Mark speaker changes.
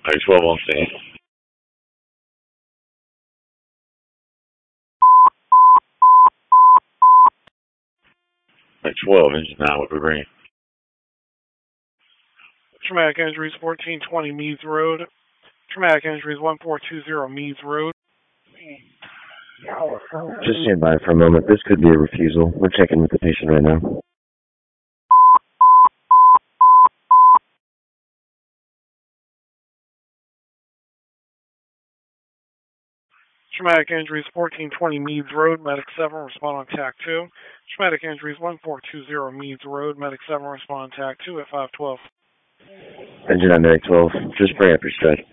Speaker 1: I-12 on scene. I-12, engine now, what we bring?
Speaker 2: Traumatic injuries, 1420 Meads Road. Traumatic injuries, 1420 Meads Road.
Speaker 3: Just stand by for a moment. This could be a refusal. We're checking with the patient right now.
Speaker 2: Traumatic injuries, 1420 Meads Road. Medic 7, respond on TAC 2. Traumatic injuries, 1420 Meads Road. Medic 7, respond on TAC 2 at 512.
Speaker 3: Engine on Medic 12. Just bring up your stride.